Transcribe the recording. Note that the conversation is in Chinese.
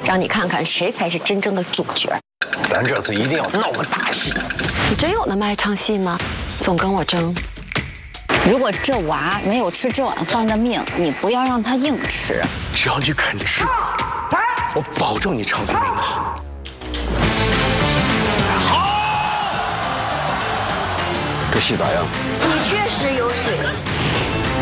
让你看看谁才是真正的主角。 咱这次一定要闹个大戏。 你真有那么爱唱戏吗？总跟我争。 如果这娃没有吃这碗饭的命，你不要让他硬吃。 只要你肯吃，我保证你唱得名好。好，这戏咋样？ 你确实有水性。